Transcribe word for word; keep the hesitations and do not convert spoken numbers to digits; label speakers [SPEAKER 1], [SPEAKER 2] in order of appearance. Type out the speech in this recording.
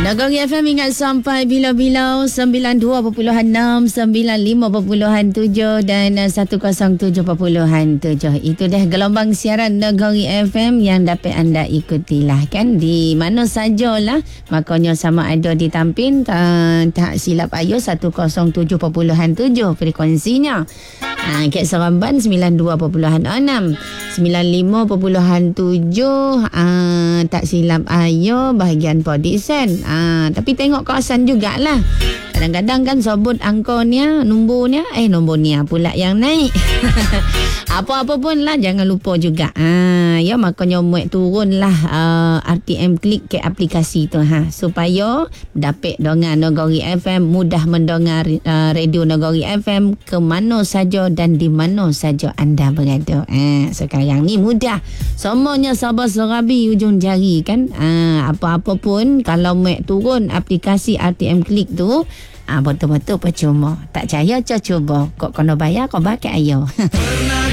[SPEAKER 1] Nagori F M ingat sampai bila-bila sembilan puluh dua perpuluhan enam, sembilan puluh lima perpuluhan tujuh dan seratus tujuh perpuluhan tujuh. Itu dah gelombang siaran Nagori F M yang dapat anda ikutilah kan di mana sajalah. Makanya sama ada di Tampin tak, tak silap ayo seratus tujuh perpuluhan tujuh frekuensinya. Ha, Kat Seremban sembilan puluh dua perpuluhan enam, sembilan puluh lima perpuluhan tujuh, ha, tak silap ayo bahagian Podisen. Ha, tapi tengok kawasan jugalah. Kadang-kadang kan sebut angkonya, nombornya, eh nombornya pula yang naik. Apa-apa pun lah jangan lupa juga. Ha, ya makanya muat turunlah uh, R T M klik ke aplikasi tu ha, supaya dapat dengar Nagori F M, mudah mendengar uh, radio Nagori F M ke mana saja dan di mana saja anda berada. Ha, sekarang ni mudah. Semuanya sabar serabi ujung jari kan. Ha, apa-apa pun kalau muat turun aplikasi R T M klik tu, ah, betul-betul percuma. Tak percaya, cuba. Kok kena bayar, kau pakai ayo.